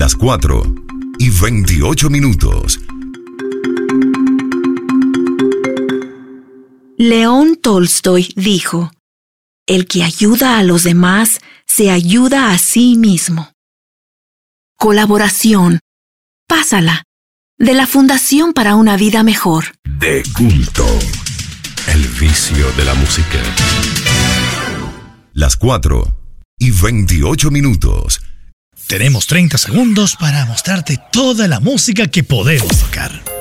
Las 4:28. León Tolstoy dijo: "El que ayuda a los demás se ayuda a sí mismo". Colaboración. Pásala. De la Fundación para una Vida Mejor. De culto. El vicio de la música. Las 4:28. Tenemos 30 segundos para mostrarte toda la música que podemos tocar.